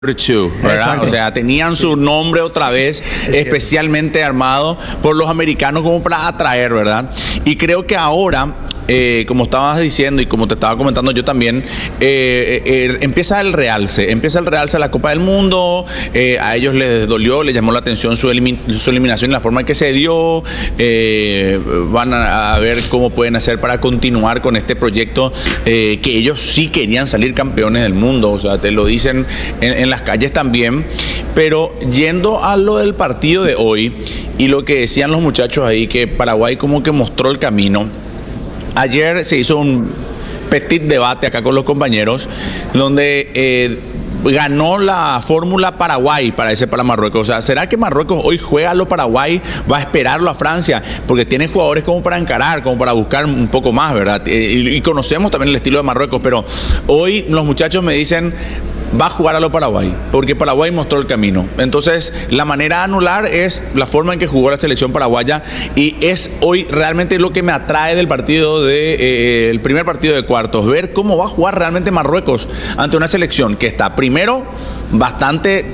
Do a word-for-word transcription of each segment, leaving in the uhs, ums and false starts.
Two, ¿verdad? O sea, tenían su nombre otra vez especialmente armado por los americanos como para atraer, ¿verdad? Y creo que ahora, eh, como estabas diciendo y como te estaba comentando yo también, eh, eh, empieza el realce, empieza el realce de la Copa del Mundo. Eh, a ellos les dolió, les llamó la atención su, elimin su eliminación y la forma en que se dio. Eh, van a, a ver cómo pueden hacer para continuar con este proyecto, eh, que ellos sí querían salir campeones del mundo, o sea, te lo dicen en, en las calles también. Pero yendo a lo del partido de hoy y lo que decían los muchachos ahí, que Paraguay como que mostró el camino. Ayer se hizo un petit debate acá con los compañeros, donde eh, ganó la fórmula Paraguay para ese para Marruecos. O sea, ¿será que Marruecos hoy juega a lo Paraguay? ¿Va a esperarlo a Francia? Porque tiene jugadores como para encarar, como para buscar un poco más, ¿verdad? Eh, y, y conocemos también el estilo de Marruecos, pero hoy los muchachos me dicen, va a jugar a lo Paraguay, porque Paraguay mostró el camino. Entonces, la manera de anular es la forma en que jugó la selección paraguaya, y es hoy realmente lo que me atrae del partido de eh, el primer partido de cuartos, ver cómo va a jugar realmente Marruecos ante una selección que está primero bastante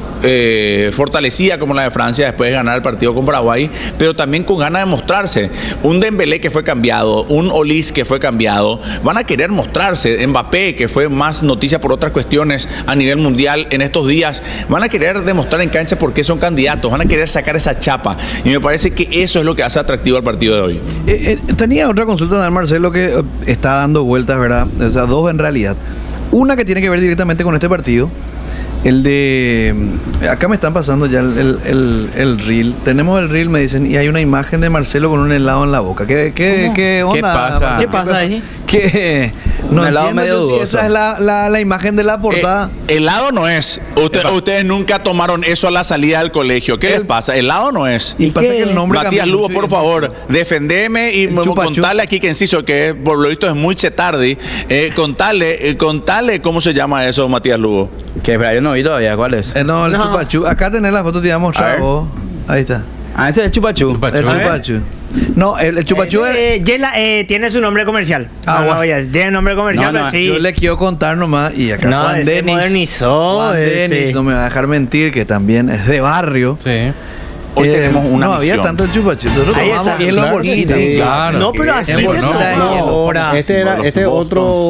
Eh, fortalecida como la de Francia después de ganar el partido con Paraguay, pero también con ganas de mostrarse. Un Dembélé que fue cambiado, un Olise que fue cambiado, van a querer mostrarse. Mbappé, que fue más noticia por otras cuestiones a nivel mundial en estos días, van a querer demostrar en cancha por qué son candidatos, van a querer sacar esa chapa, y me parece que eso es lo que hace atractivo al partido de hoy. Eh, eh, tenía otra consulta de Marcelo que eh, está dando vueltas, ¿verdad? O sea, dos en realidad. Una que tiene que ver directamente con este partido. El de... Acá me están pasando ya el, el, el, el reel. Tenemos el reel, me dicen, y hay una imagen de Marcelo con un helado en la boca. ¿Qué, qué, qué onda? ¿Qué pasa? ¿Qué pasa ahí? Que no entiendo yo si esa es la, la, la imagen de la portada. Eh, helado no es. Usted, ustedes nunca tomaron eso a la salida del colegio. ¿Qué el, les pasa? Helado no es. Y pasa que el nombre Matías Lugo, por favor, defendeme y contale aquí que Enciso, que por lo visto es muy chetardi. Eh, contale, eh, contale cómo se llama eso, Matías Lugo. Que pero yo no vi todavía, ¿cuál es? Eh, no, el no. Chupachú. Acá tenés la foto, te vamos a mostrar. Ahí está. Ah, ese es el chupachú. chupachú. El chupachú. No, el, el chupachú eh, es... Yela, eh, tiene su nombre comercial. Ah, no, bueno. no, ya, tiene nombre comercial, no, no, pero sí. Yo le quiero contar nomás, y acá no, Juan Denis. modernizó. Juan Denis, no me va a dejar mentir, que también es de barrio. Sí. Hoy eh, tenemos una No misión. había tanto el chupachú. Nosotros Ahí tomamos está, en claro, la bolsita. sí, claro. No, pero así En se no, ahora. Este era, este es otro...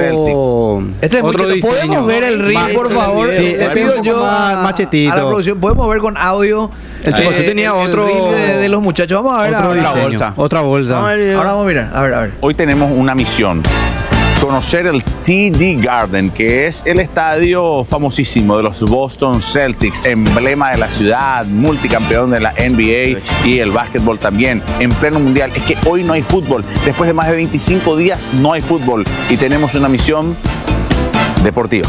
Este es otro mucho. diseño. ¿Podemos ver el reel, por favor? Sí, le pido yo más a, machetito. a la producción. ¿Podemos ver con audio? El chupachú eh, tenía el, otro... El reel de, de los muchachos. Vamos a ver Otro ahora. otra bolsa. Otra bolsa. Ahora vamos a mirar. A ver, a ver. Hoy tenemos una misión. Conocer el T D Garden, que es el estadio famosísimo de los Boston Celtics, emblema de la ciudad, multicampeón de la N B A y el básquetbol también, en pleno mundial. Es que hoy no hay fútbol. Después de más de veinticinco días no hay fútbol, y tenemos una misión deportiva.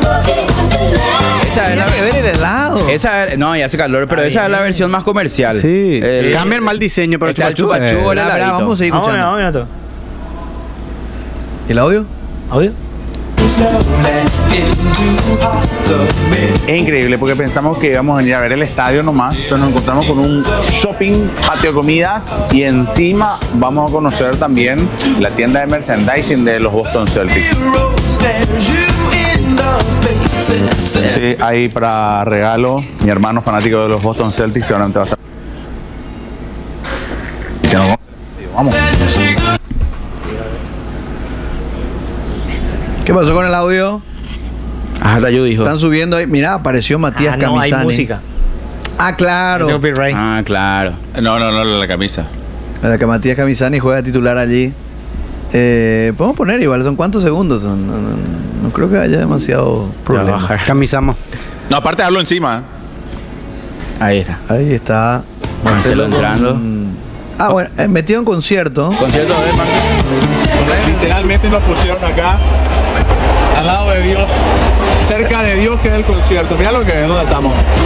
Esa es la, que ver el helado. esa, no, ya hace calor, pero Ahí. esa es la versión más comercial. Sí. El, Cambian mal diseño, pero está el chupachú. chupachú, eh, el Espera, heladito. vamos a seguir Vamos, escuchando. vamos, vamos. ¿El audio? ¿Audio? Es increíble porque pensamos que íbamos a venir a ver el estadio nomás, pero nos encontramos con un shopping, patio de comidas, y encima vamos a conocer también la tienda de merchandising de los Boston Celtics. Sí, ahí para regalo, mi hermano fanático de los Boston Celtics seguramente va a estar. Vamos. ¿Qué pasó con el audio? Ajá, Tayu dijo. Están subiendo ahí. Mirá, apareció Matías Ah, no, hay Camisani. música. Ah, claro. Copyright. Ah, claro. No, no, no, la camisa. La que Matías Camisani juega titular allí. Eh, podemos poner igual, ¿son cuántos segundos? Son? No, no, no creo que haya demasiado problema. Camisamos. No, aparte hablo encima. Ahí está. Ahí está. Marcelo con- entrando. Ah, bueno, eh, metido en concierto. Concierto de Marcelo. Literalmente nos pusieron acá, al lado de Dios, cerca de Dios, que es el concierto. Mira lo que es, ¿dónde estamos?